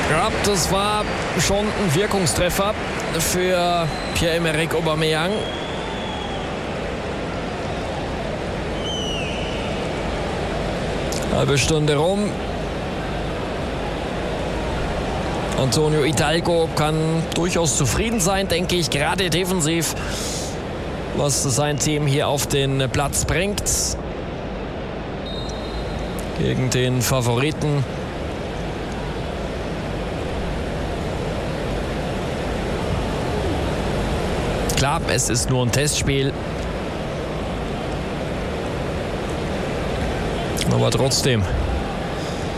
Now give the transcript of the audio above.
Ja, das war schon ein Wirkungstreffer für Pierre-Emerick Aubameyang. Halbe Stunde rum. Antonio Hidalgo kann durchaus zufrieden sein, denke ich, gerade defensiv, was sein Team hier auf den Platz bringt. Gegen den Favoriten. Klar, es ist nur ein Testspiel. Aber trotzdem.